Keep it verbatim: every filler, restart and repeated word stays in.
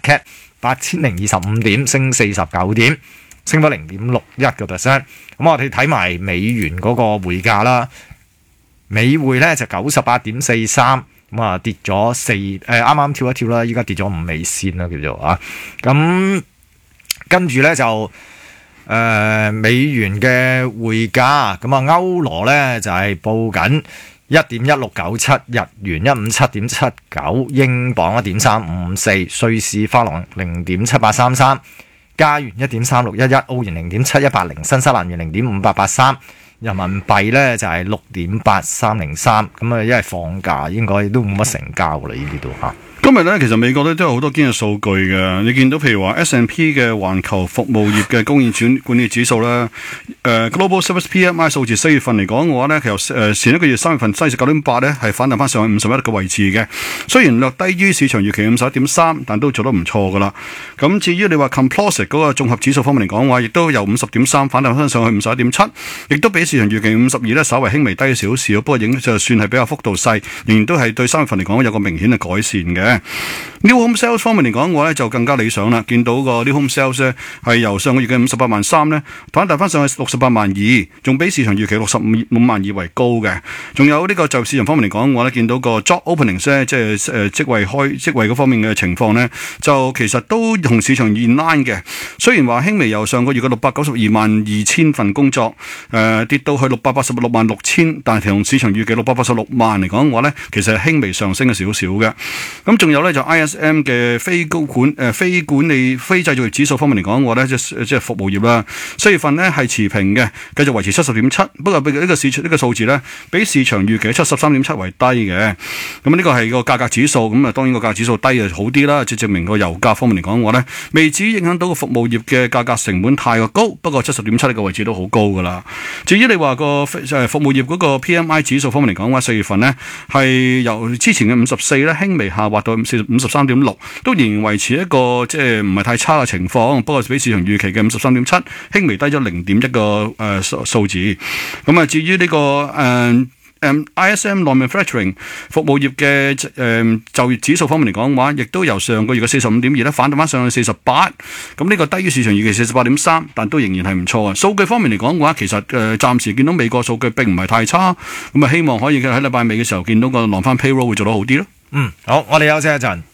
C A T 八千零二十五點，升四十九點，升咗零點六一個 percent。咁我哋睇埋美元嗰個匯價啦，美匯咧就九十八點四三。咁啊跌咗四誒啱啱跳一跳啦，依家跌咗五美仙啦叫做啊，咁跟住咧就誒、呃、美元嘅匯價，咁啊歐羅咧就係、是、報緊一點一六九七，日元一五七點七九，英鎊一點三五四，瑞士法郎零點七八三三，加元一點三六一一，澳元零點七一八零，新西蘭元零點五八八三。人民幣咧就係六點八三零三，咁啊，因為放假應該都冇乜成交啦，呢啲都嚇。 今日咧，其實美國咧都有好多經濟數據嘅。你見到譬如話 S and P 嘅環球服務業嘅供應轉管理指數咧，誒、呃、Global Service P M I 數字四月份嚟講嘅話咧，其實誒前一個月三月份四十九點八咧，係反彈翻上去五十一個位置嘅。雖然略低於市場預期五十一點三，但都做得唔錯噶啦。咁至於你話 Composite 嗰個綜合指數方面嚟講嘅話，亦都由五十點三反彈翻上去五十一點七，亦都比市場預期五十二咧稍微輕微低少少，不過影就算係比較幅度細，仍然都係對三月份嚟講有個明顯嘅改善嘅。New Home Sales 方面嚟講嘅話咧，就更加理想啦。見到個 New Home Sales 咧係由上個月嘅五十八萬三咧，反彈翻上去六十八萬二，仲比市場預期六十五五萬二為高嘅。仲有呢個就市場方面嚟講嘅話咧，見到個 Job Openings 咧，即係誒職位開職位嗰方面嘅情況咧，就其實都同市場 in line 嘅。雖然話輕微由上個月嘅六百九十二萬二千份工作，誒、呃、跌到去六百八十六萬六千，但係同市場預期六百八十六萬嚟講嘅話咧，其實係輕微上升咗少少嘅。咁仲有咧就 I S M 嘅非高管誒、呃、非管理非製造業指數方面嚟講嘅話咧，即係即係服務業啦。四月份咧係持平嘅，繼續維持七十點七。不過呢個市場呢個數字咧，比市場預期七十三點七為低嘅。咁呢個係個價格指數，咁啊當然個價格指數低就好啲啦，即係證明個油價方面嚟講嘅話咧，未至於影響到個服務業嘅價格成本太過高。不過七十點七呢個位置都好高噶啦。至於你話個誒服務業嗰個 P M I 指數方面嚟講嘅話，四月份咧係由之前嘅五十四咧輕微下滑到五十三點六，都仍然維持一個即係唔係太差嘅情況。不過比市場預期嘅五十三點七輕微低咗零點一個誒數數字。咁啊，至於呢、這個誒誒、呃、I S M Non-Manufacturing 服務業嘅誒、呃、就業指數方面嚟講嘅話，亦都由上個月嘅四十五點二咧反彈翻上去四十八。咁呢個低於市場預期四十八點三，但都仍然係唔錯啊。數據方面嚟講嘅話，其實誒、呃、暫時見到美國數據並唔係太差。咁啊，希望可以喺禮拜尾嘅時候見到個浪翻 payroll 會做得好啲咯。 嗯，好，我哋休息一陣。